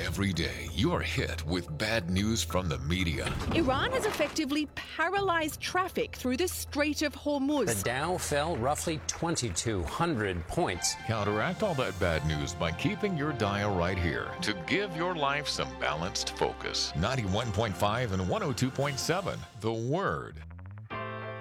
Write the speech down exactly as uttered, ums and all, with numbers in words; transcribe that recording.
Every day, you are hit with bad news from the media. Iran has effectively paralyzed traffic through the Strait of Hormuz. The Dow fell roughly twenty-two hundred points. Counteract all that bad news by keeping your dial right here to give your life some balanced focus. ninety-one point five and one oh two point seven, The Word.